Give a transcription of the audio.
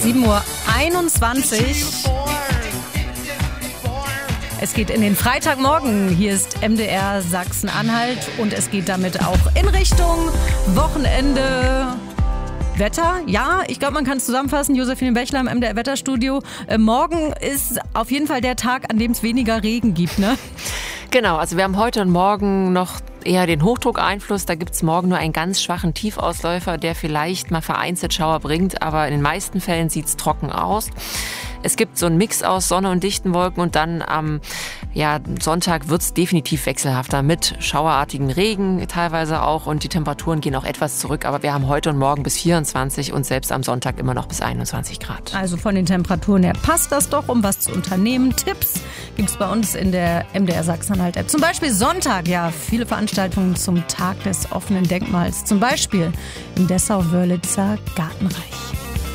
7:21 Uhr. Es geht in den Freitagmorgen. Hier ist MDR Sachsen-Anhalt und es geht damit auch in Richtung Wochenende. Wetter, ja, ich glaube, man kann es zusammenfassen. Josephine Bächler im MDR Wetterstudio. Morgen ist auf jeden Fall der Tag, an dem es weniger Regen gibt, ne? Genau, also wir haben heute und morgen noch eher den Hochdruckeinfluss. Da gibt es morgen nur einen ganz schwachen Tiefausläufer, der vielleicht mal vereinzelt Schauer bringt, aber in den meisten Fällen sieht es trocken aus. Es gibt so einen Mix aus Sonne und dichten Wolken und dann am Sonntag wird es definitiv wechselhafter mit schauerartigen Regen teilweise auch und die Temperaturen gehen auch etwas zurück, aber wir haben heute und morgen bis 24 und selbst am Sonntag immer noch bis 21 Grad. Also von den Temperaturen her passt das doch, um was zu unternehmen. Tipps gibt es bei uns in der MDR Sachsen-Anhalt-App. Zum Beispiel Sonntag, ja, viele Veranstaltungen zum Tag des offenen Denkmals. Zum Beispiel im Dessau-Wörlitzer Gartenreich.